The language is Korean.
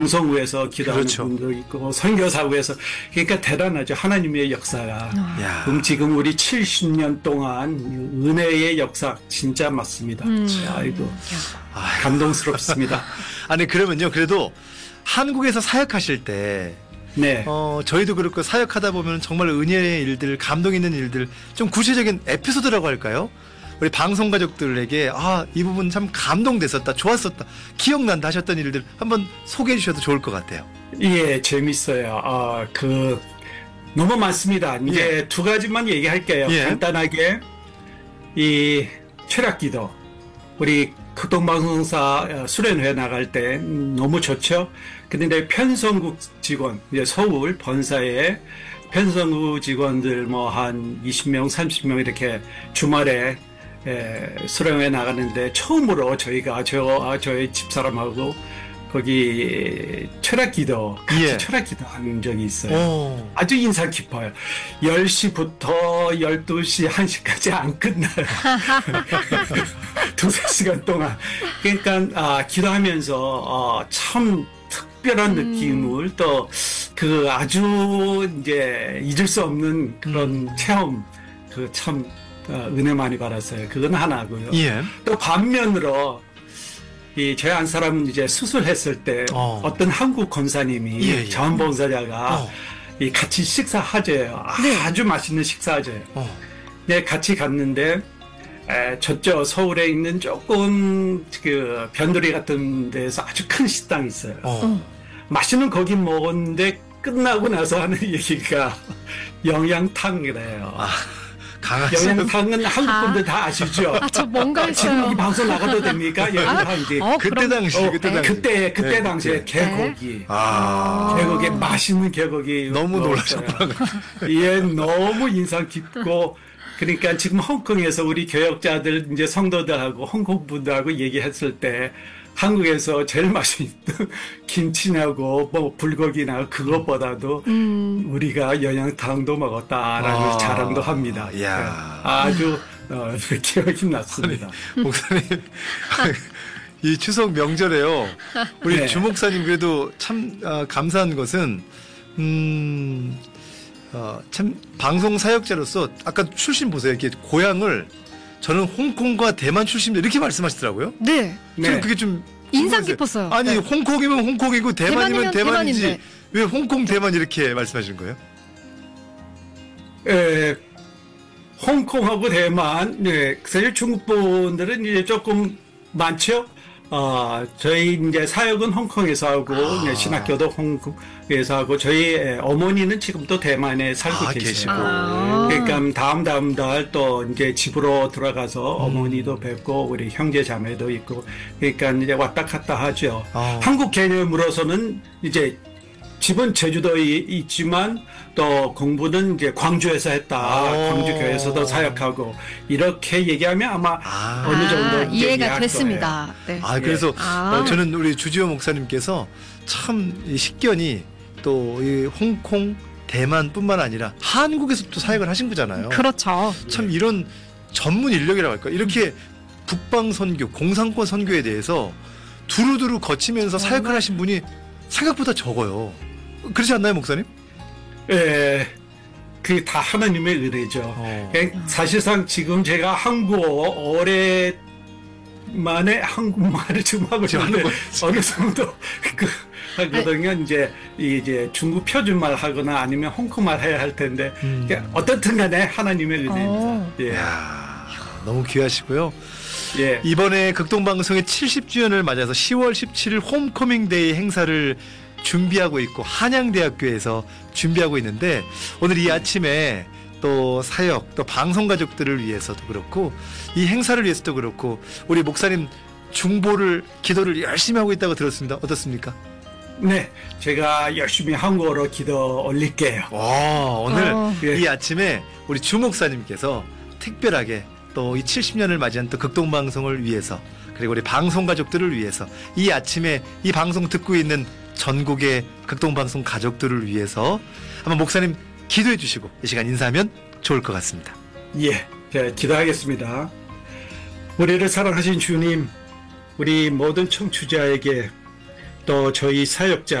방송국에서 기도하는 그렇죠. 분도 있고 선교사국에서 그러니까 대단하죠. 하나님의 역사가. 야. 지금 우리 70년 동안 은혜의 역사 진짜 맞습니다. 아이고 감동스럽습니다. 아니 그러면요. 그래도 한국에서 사역하실 때 네. 저희도 그렇고 사역하다 보면 정말 은혜의 일들, 감동 있는 일들, 좀 구체적인 에피소드라고 할까요? 우리 방송 가족들에게 이 부분 참 감동됐었다, 좋았었다, 기억난다 하셨던 일들 한번 소개해 주셔도 좋을 것 같아요. 예, 재밌어요. 너무 많습니다. 이제 두 가지만 얘기할게요. 예. 간단하게 이 철학기도 우리 극동방송사 수련회 나갈 때 너무 좋죠. 근데 편성국 직원, 이제 서울 본사에 편성국 직원들 뭐 한 20명, 30명 이렇게 주말에 수련회 나가는데 처음으로 저희가 저희 집사람하고 거기 철학기도 같이 철학기도 한 적이 있어요. 아주 인상 깊어요. 10시부터 12시, 1시까지 안 끝나요. 두세 시간 동안. 그러니까 기도하면서 참 특별한 느낌을 또 그 아주 이제 잊을 수 없는 그런 체험 참 은혜 많이 받았어요. 그건 하나고요. 예. 또 반면으로 저희 한 사람은 이제 수술했을 때 어떤 한국 권사님이 자원봉사자가 같이 식사하재요. 네. 아주 맛있는 식사하재요. 네, 같이 갔는데 저쪽 서울에 있는 조금 그 변두리 같은 데서 아주 큰 식당이 있어요. 맛있는 고기 먹었는데 끝나고 나서 하는 얘기가 영양탕이래요. 영양탕은 한국 분들 다 아시죠? 저 뭔가 했어요. 지금 이 방송 나가도 됩니까? 영양탕인지. 그때 당시. 그때 당시에 개고기. 개고기, 맛있는 개고기. 너무 놀라셨구나. 예, 너무 인상 깊고. 그러니까 지금 홍콩에서 우리 교역자들, 이제 성도들하고 홍콩 분들하고 얘기했을 때 한국에서 제일 맛있는 김치냐고 뭐 불고기나 그것보다도 우리가 영양탕도 먹었다라는 자랑도 합니다. 아주 기억이 났습니다. 아니, 목사님 이 추석 명절에요. 우리 주 목사님 그래도 참 감사한 것은 참 방송 사역자로서 아까 출신 보세요. 이렇게 고향을 저는 홍콩과 대만 출신입니다. 이렇게 말씀하시더라고요. 네. 저는 그게 좀 인상 깊었어요. 아니 홍콩이면 홍콩이고 대만이면 대만인지 대만인데. 왜 홍콩 대만 이렇게 말씀하시는 거예요? 홍콩하고 대만, 사실 중국 분들은 이제 조금 많죠. 저희 이제 사역은 홍콩에서 하고 신학교도 홍콩에서 하고 저희 어머니는 지금도 대만에 살고 계시고 그러니까 다음 달 또 이제 집으로 들어가서 어머니도 뵙고 우리 형제 자매도 있고 그러니까 이제 왔다 갔다 하죠. 한국 개념으로서는 이제 집은 제주도에 있지만 또 공부는 이제 광주에서 했다. 광주 교회에서도 사역하고 이렇게 얘기하면 아마 어느 정도 이해가 됐습니다. 네. 그래서 저는 우리 주지호 목사님께서 참 이 식견이 또 이 홍콩 대만뿐만 아니라 한국에서 또 사역을 하신 거잖아요. 그렇죠. 참 이런 전문 인력이라고 할까. 이렇게 북방 선교, 공산권 선교에 대해서 두루두루 거치면서 사역을 하신 분이 생각보다 적어요. 그렇지 않나요, 목사님? 그게 다 하나님의 은혜죠. 사실상 지금 제가 오랜만에 한국말을 좀 하고 있는데 어느 정도 하거든요. 이제 중국 표준말 하거나 아니면 홍콩말 해야 할 텐데 어떻든 간에 하나님의 은혜입니다. 너무 귀하시고요. 예. 이번에 극동방송의 70주년을 맞아서 10월 17일 홈커밍데이 행사를 준비하고 있고 한양대학교에서 준비하고 있는데 오늘 이 아침에 또 사역 또 방송 가족들을 위해서도 그렇고 이 행사를 위해서도 그렇고 우리 목사님 중보를 기도를 열심히 하고 있다고 들었습니다. 어떻습니까? 네, 제가 열심히 한국어로 기도 올릴게요. 오늘 이 아침에 우리 주 목사님께서 특별하게 또 이 70년을 맞이한 또 극동방송을 위해서 그리고 우리 방송 가족들을 위해서 이 아침에 이 방송 듣고 있는 전국의 극동방송 가족들을 위해서 한번 목사님 기도해 주시고 이 시간 인사하면 좋을 것 같습니다. 예, 기도하겠습니다. 우리를 사랑하신 주님, 우리 모든 청취자에게 또 또 저희 사역자